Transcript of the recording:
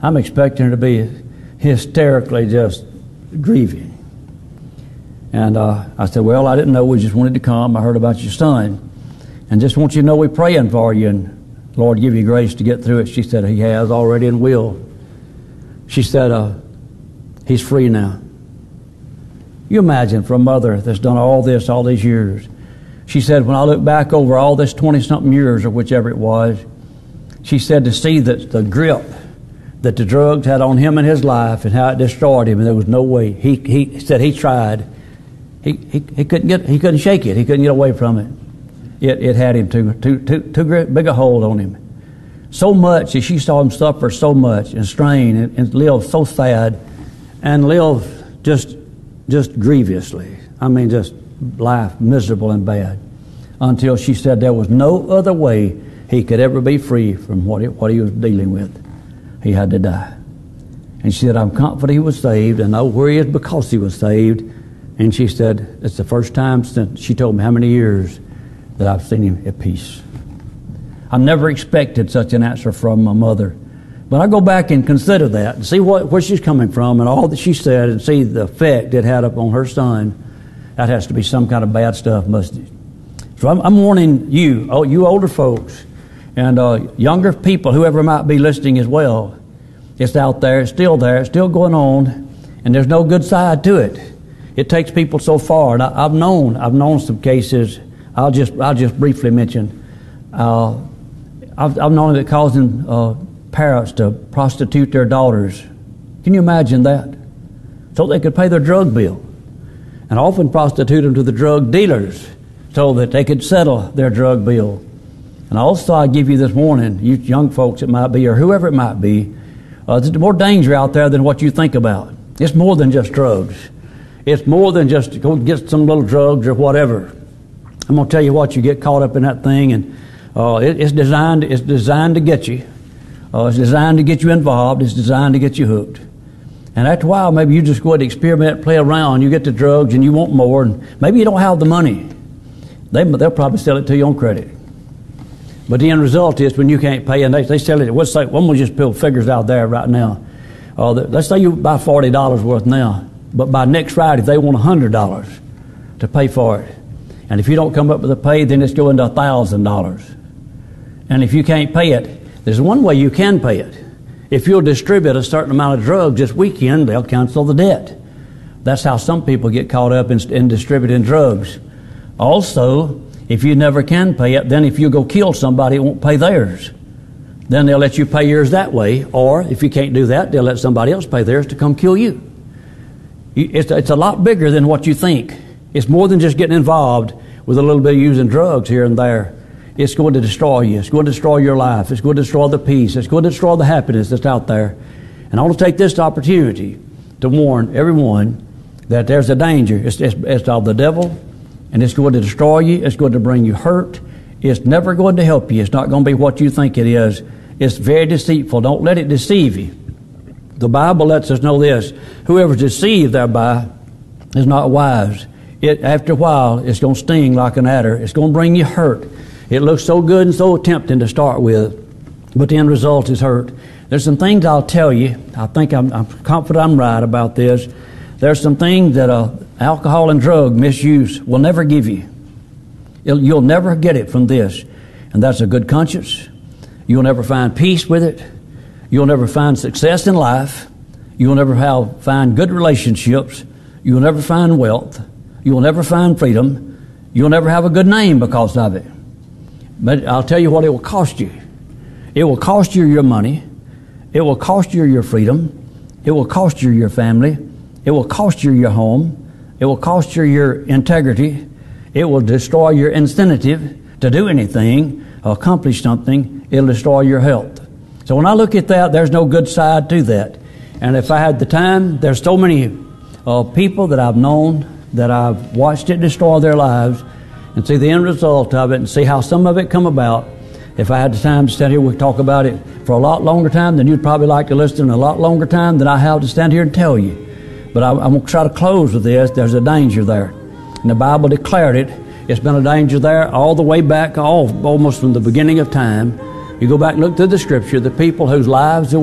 I'm expecting her to be hysterically just grieving. And I said, well, I didn't know. We just wanted to come. I heard about your son. And just want you to know we're praying for you. And Lord, give you grace to get through it. She said, he has already and will. She said, he's free now. You imagine for a mother that's done all this all these years. She said, when I look back over all this 20-something years or whichever it was, she said to see that the grip that the drugs had on him and his life and how it destroyed him, and there was no way. He said he tried. He couldn't shake it. He couldn't get away from it. It had him too big a hold on him. So much that she saw him suffer so much and strain and live so sad and live just grievously. I mean, just life miserable and bad, until she said there was no other way he could ever be free from what he was dealing with. He had to die. And she said, I'm confident he was saved, and know where he is because he was saved. And she said, it's the first time since, she told me how many years, that I've seen him at peace. I never expected such an answer from my mother. But I go back and consider that and see where she's coming from and all that she said, and see the effect it had upon her son. That has to be some kind of bad stuff, must it? So I'm warning you, you older folks, and younger people, whoever might be listening as well. It's out there, it's still going on, and there's no good side to it. It takes people so far, and I've known some cases. I'll just briefly mention. I've known it causing parents to prostitute their daughters. Can you imagine that? So they could pay their drug bill, and often prostitute them to the drug dealers so that they could settle their drug bill. And also, I give you this warning, you young folks it might be, or whoever it might be, there's more danger out there than what you think about. It's more than just drugs. It's more than just go get some little drugs or whatever. I'm going to tell you what, you get caught up in that thing, and it's designed to get you. It's designed to get you involved. It's designed to get you hooked. And after a while, maybe you just go ahead and experiment, play around. You get the drugs, and you want more, and maybe you don't have the money. They'll probably sell it to you on credit. But the end result is when you can't pay, and they sell it. Let's say, we'll just pull figures out there right now. Let's say you buy $40 worth now, but by next Friday they want $100 to pay for it. And if you don't come up with a pay, then it's going to $1,000. And if you can't pay it, there's one way you can pay it. If you'll distribute a certain amount of drugs this weekend, they'll cancel the debt. That's how some people get caught up in distributing drugs. Also, if you never can pay it, then if you go kill somebody, it won't pay theirs. Then they'll let you pay yours that way. Or if you can't do that, they'll let somebody else pay theirs to come kill you. It's a lot bigger than what you think. It's more than just getting involved with a little bit of using drugs here and there. It's going to destroy you. It's going to destroy your life. It's going to destroy the peace. It's going to destroy the happiness that's out there. And I want to take this opportunity to warn everyone that there's a danger. It's of the devil, and it's going to destroy you. It's going to bring you hurt. It's never going to help you. It's not going to be what you think it is. It's very deceitful. Don't let it deceive you. The Bible lets us know this. Whoever's deceived thereby is not wise. After a while, it's going to sting like an adder. It's going to bring you hurt. It looks so good and so tempting to start with, but the end result is hurt. There's some things I'll tell you. I think I'm confident I'm right about this. There's some things that alcohol and drug misuse will never give you. You'll never get it from this. And that's a good conscience. You'll never find peace with it. You'll never find success in life. You'll never find good relationships. You'll never find wealth. You'll never find freedom. You'll never have a good name because of it. But I'll tell you what it will cost you. It will cost you your money. It will cost you your freedom. It will cost you your family. It will cost you your home. It will cost you your integrity. It will destroy your incentive to do anything, accomplish something. It'll destroy your health. So when I look at that, there's no good side to that. And if I had the time, there's so many people that I've known that I've watched it destroy their lives and see the end result of it and see how some of it come about. If I had the time to stand here, we'd talk about it for a lot longer time than you'd probably like to listen, a lot longer time than I have to stand here and tell you. But I'm going to try to close with this. There's a danger there. And the Bible declared it. It's been a danger there all the way back, almost from the beginning of time. You go back and look through the Scripture, the people whose lives